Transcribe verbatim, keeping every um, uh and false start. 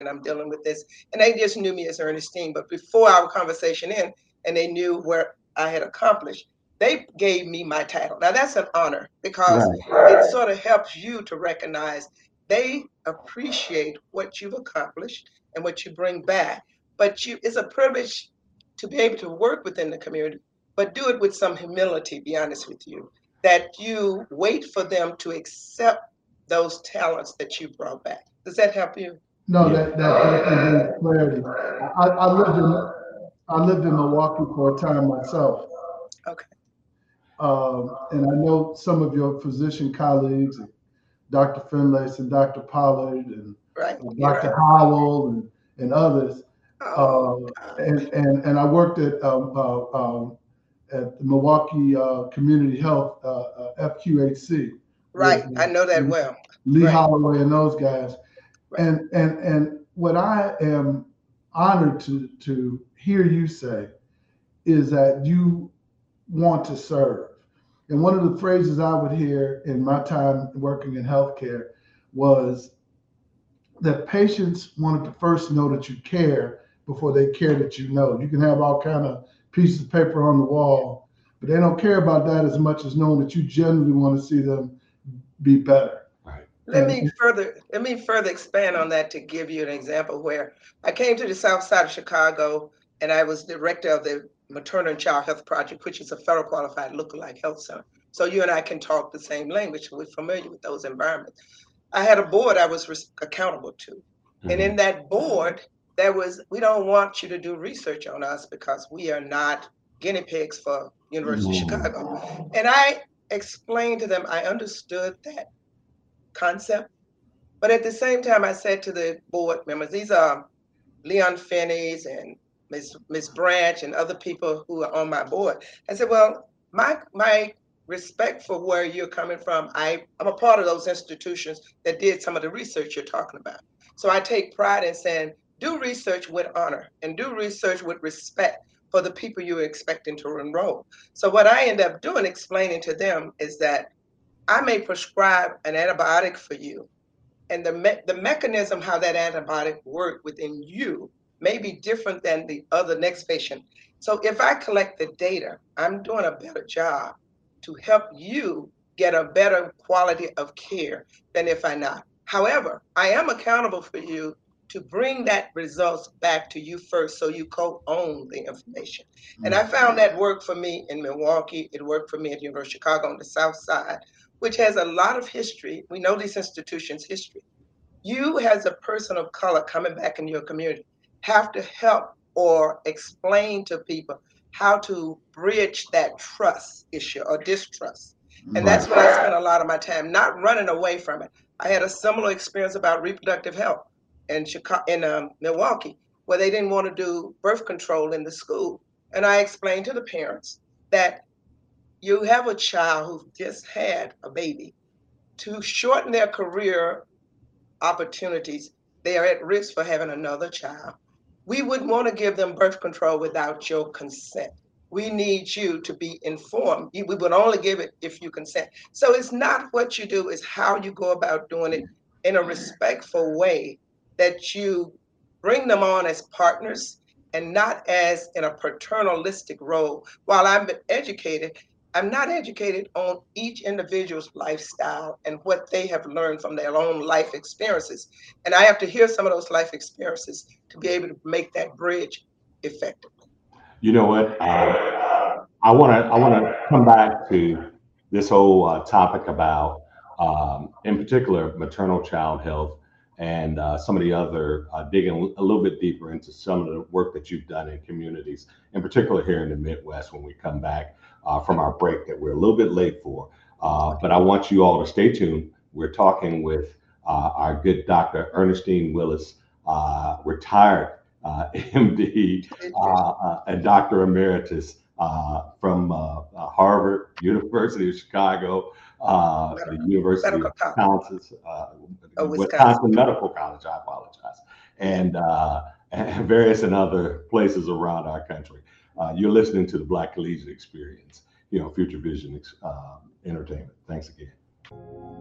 and I'm dealing with this. And they just knew me as Ernestine. But before our conversation ended, and they knew where I had accomplished, they gave me my title. Now that's an honor because Right. it sort of helps you to recognize they appreciate what you've accomplished and what you bring back. But you, it's a privilege to be able to work within the community, but do it with some humility, be honest with you, that you wait for them to accept those talents that you brought back. Does that help you? No, Yeah. that that definitely brings clarity. I, I lived in I lived in Milwaukee for a time myself, Okay. um, and I know some of your physician colleagues, doctor Finlays and doctor Pollard and Right. uh, You're doctor right. Howell and, and others. Oh, Uh, God. and, and, and I worked at, um, uh, um, at the Milwaukee uh, Community Health, uh, uh, F Q H C, with Right. I know that well. Lee Right. Holloway and those guys. Right. And, and, and what I am honored to, to hear you say is that you want to serve. And one of the phrases I would hear in my time working in healthcare was that patients wanted to first know that you care before they care that you know. You can have all kind of pieces of paper on the wall, but they don't care about that as much as knowing that you genuinely want to see them be better. Right. Let And me further let me further expand on that to give you an example where I came to the south side of Chicago and I was director of the Maternal and Child Health Project, which is a federal qualified lookalike health center. So you and I can talk the same language. We're familiar with those environments. I had a board I was res- accountable to. And Hmm. in that board, there was, we don't want you to do research on us because we are not guinea pigs for University of Mm. Chicago. And I explained to them, I understood that concept. But at the same time, I said to the board members, these are Leon Finney's and Miss Miss Branch and other people who are on my board. I said, well, my my respect for where you're coming from, I, I'm a part of those institutions that did some of the research you're talking about. So I take pride in saying, do research with honor and do research with respect for the people you're expecting to enroll. So what I end up doing, explaining to them, is that I may prescribe an antibiotic for you, and the me- the mechanism how that antibiotic work within you may be different than the other next patient. So if I collect the data, I'm doing a better job to help you get a better quality of care than if I not. However, I am accountable for you to bring that results back to you first so you co-own the information. And I found that worked for me in Milwaukee. It worked for me at the University of Chicago on the South Side, which has a lot of history. We know these institutions' history. You, as a person of color coming back in your community, have to help or explain to people how to bridge that trust issue or distrust. And Right. that's what I spent a lot of my time, not running away from it. I had a similar experience about reproductive health in Chicago, in um, Milwaukee, where they didn't want to do birth control in the school. And I explained to the parents that you have a child who just had a baby. To shorten their career opportunities, they are at risk for having another child. We wouldn't want to give them birth control without your consent. We need you to be informed. We would only give it if you consent. So it's not what you do, it's how you go about doing it in a respectful way that you bring them on as partners and not as in a paternalistic role. While I'm educated, I'm not educated on each individual's lifestyle and what they have learned from their own life experiences. And I have to hear some of those life experiences to be able to make that bridge effective. You know what? Um, I want to I want to come back to this whole uh, topic about, um, in particular, maternal child health and uh, some of the other uh, digging a little bit deeper into some of the work that you've done in communities, in particular here in the Midwest. When we come back uh, from our break, that we're a little bit late for, uh, but I want you all to stay tuned. We're talking with uh, our good doctor Ernestine Willis, uh, retired uh, M D uh, uh, and Doctor Emeritus uh, from uh, uh, Harvard, University of Chicago, uh, the Medical, University of medical college Wisconsin, uh, of Wisconsin. Wisconsin Medical College. I apologize, Yeah. and, uh, and various and other places around our country. Uh, you're listening to the Black Collegiate Experience, you know, Future Vision uh, Entertainment. Thanks again.